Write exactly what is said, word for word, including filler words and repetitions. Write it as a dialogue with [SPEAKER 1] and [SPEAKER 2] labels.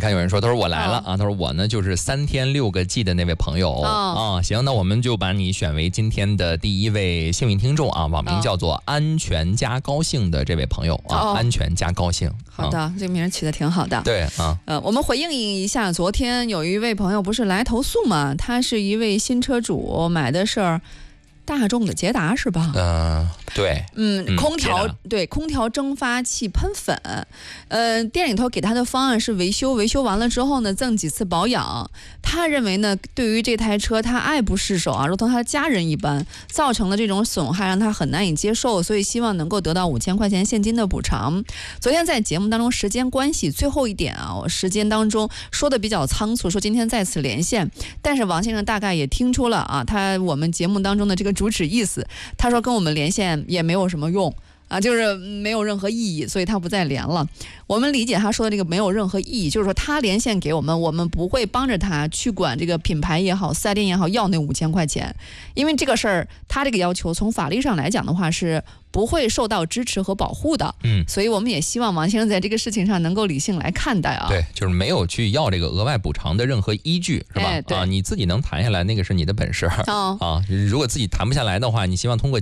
[SPEAKER 1] 看有人说，他说我来了啊，他说我呢就是三天六个 G 的那位朋友啊。行，那我们就把你选为今天的第一位幸运听众啊，网名叫做安全加高兴的这位朋友啊，安全加高兴。
[SPEAKER 2] 好的，这个名起的挺好的。
[SPEAKER 1] 对啊，
[SPEAKER 2] 呃，我们回应一下，昨天有一位朋友不是来投诉嘛，他是一位新车主，买的是大众的捷达是吧？
[SPEAKER 1] 嗯、呃，对，
[SPEAKER 2] 嗯，空调、嗯、对空调蒸发器喷粉，呃，店里头给他的方案是维修，维修完了之后呢，赠几次保养。他认为呢，对于这台车他爱不释手啊，如同他的家人一般，造成的这种损害让他很难以接受，所以希望能够得到五千块钱现金的补偿。昨天在节目当中时间关系，最后一点啊，我时间当中说的比较仓促，说今天再次连线，但是王先生大概也听出了啊，他我们节目当中的这个主旨意思，他说跟我们连线也没有什么用啊，就是没有任何意义，所以他不再连了。我们理解他说的这个没有任何意义，就是说他连线给我们，我们不会帮着他去管这个品牌也好，四 S 店也好要那五千块钱，因为这个事儿他这个要求从法律上来讲的话是不会受到支持和保护的。嗯，所以我们也希望王先生在这个事情上能够理性来看待啊。
[SPEAKER 1] 对，就是没有去要这个额外补偿的任何依据，是吧？
[SPEAKER 2] 哎、对
[SPEAKER 1] 啊，你自己能谈下来，那个是你的本事。哦、啊，如果自己谈不下来的话，你希望通过